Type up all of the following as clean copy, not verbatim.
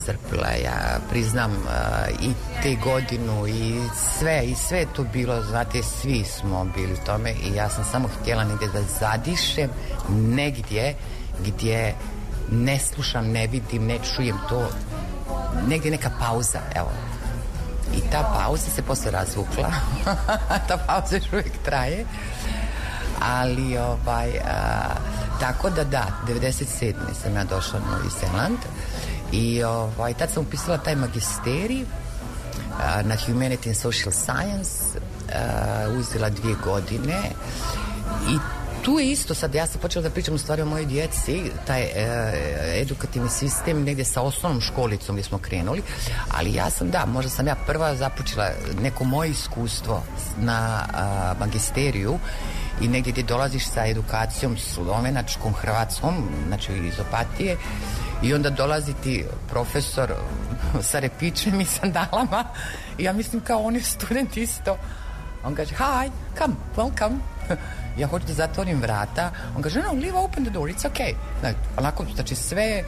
crpila, ja priznam i te godinu i sve je to bilo, znate, svi smo bili u tome i ja sam samo htjela negdje da zadišem negdje gdje ne slušam, ne vidim, ne čujem to, negdje neka pauza, evo. I ta pauza se posle razvukla, ta pauza još uvijek traje, ali tako da, 97. sam ja došla na Novi Zeland i tad sam upisala taj magisterij na Humanity and Social Science, uzela 2 godine i tu je isto, sad ja sam počela da pričam u stvari o mojoj djeci, taj edukativni sistem negdje sa osnovnom školicom gdje smo krenuli, ali ja sam, možda sam ja prva započela neko moje iskustvo na magisteriju i negdje gdje dolaziš sa edukacijom slovenačkom, hrvatskom, znači iz Opatije, i onda dolazi ti profesor sa repičem i sandalama i ja mislim kao on je student isto. On kaže, hi, come, welcome. Ja hoću da zatvorim vrata. On kaže, no, leave open the door, it's okay. Znači sve,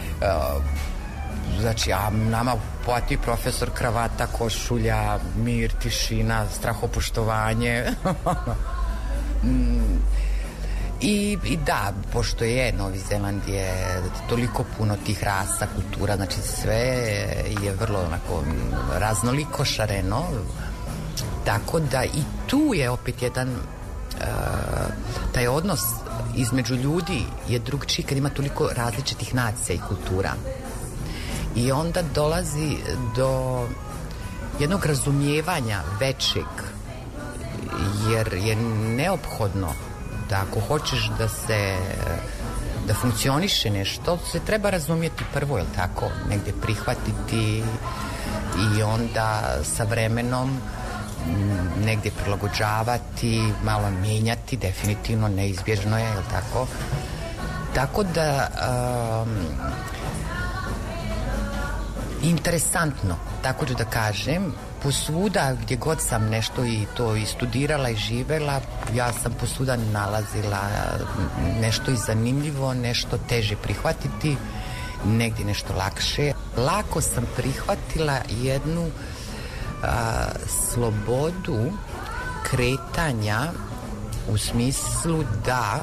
znači, a nama plati profesor, kravata, košulja, mir, tišina, strahopoštovanje. I da, pošto je Novi Zeland je toliko puno tih rasa, kultura, znači sve je vrlo onako raznoliko, šareno, tako da i tu je opet jedan taj odnos između ljudi je drugčiji kad ima toliko različitih nacija i kultura i onda dolazi do jednog razumijevanja većeg, jer je neophodno da ako hoćeš da funkcioniše nešto, se treba razumjeti prvo, jel tako, negdje prihvatiti i onda sa vremenom negdje prilagođavati, malo mijenjati, definitivno neizbježno je, jel tako? Tako da interesantno, tako ću da kažem, posvuda gdje god sam nešto i to i studirala i živela, ja sam posvuda nalazila nešto i zanimljivo, nešto teže prihvatiti, negdje nešto lakše. Lako sam prihvatila jednu slobodu kretanja u smislu da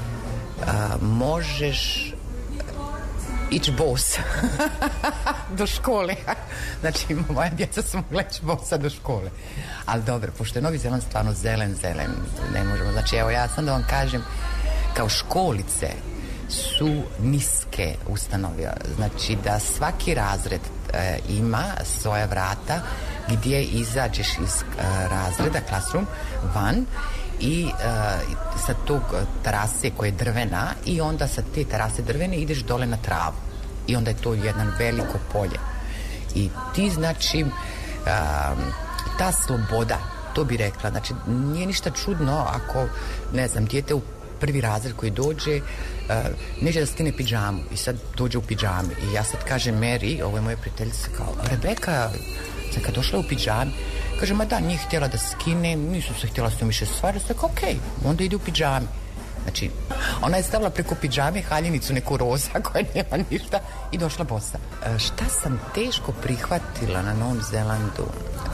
možeš ići bos do škole. Znači, moja djeca su mogla ići bosa do škole. Ali dobro, pošto je Novi Zeland stvarno zelen, ne možemo. Znači, evo, ja sam da vam kažem, kao školice su niske ustanove. Znači, da svaki razred ima svoja vrata gdje izađeš iz razreda, classroom, van i sa tog terase koja je drvena i onda sa te terase drvene ideš dole na travu i onda je to jedno veliko polje i ti znači ta sloboda, to bi rekla, znači nije ništa čudno ako, ne znam, dijete u prvi razred koji dođe neće da skine pidžamu i sad dođe u pidžami i ja sad kažem Mary, ovo je moja prijateljica, kao Rebeka sad kad došla u pidžami, kaže, ma da, nije htjela da skine, nisu se htjela s njom više stvari, tako okej, onda ide u pidžami. Znači, ona je stavila preko pidžame haljinicu neku roza koja nema ništa i došla bosa. Šta sam teško prihvatila na Novom Zelandu?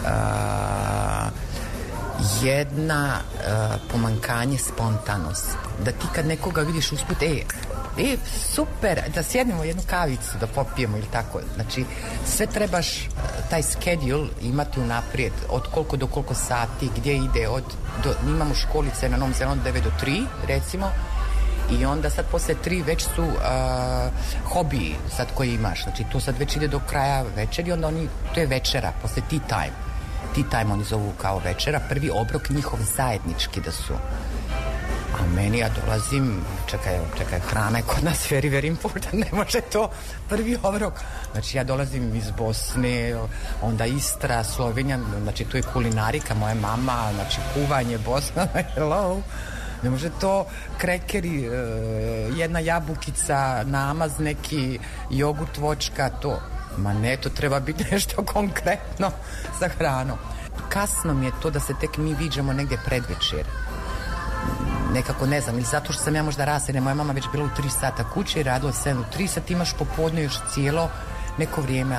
Jedna pomankanje spontanost. Da ti kad nekoga vidiš usput, super, da sjednemo jednu kavicu, da popijemo ili tako. Znači, sve trebaš taj schedule imati unaprijed, od koliko do koliko sati, gdje ide, imamo školice na Novom Zelandu 9 do 3, recimo, i onda sad posle 3 već su hobiji sad koji imaš, znači to sad već ide do kraja večeri, onda to je večera, posle tea time oni zovu kao večera, prvi obrok njihov zajednički da su. A meni, ja dolazim, čekaj, hrana je kod nas very important, ne može to prvi obrok. Znači, ja dolazim iz Bosne, onda Istra, Slovenija, znači tu je kulinarika, moja mama, znači kuvanje, Bosna, hello. Ne može to krekeri, jedna jabukica, namaz, neki jogurt, voćka, to. Ma ne, to treba biti nešto konkretno sa hranom. Kasno mi je to da se tek mi viđamo negdje predvečer. Nekako ne znam, ili zato što sam ja možda rasena, moja mama već bila u 3 sata kuće i radila 7 u 3 sata, imaš popodne još cijelo neko vrijeme,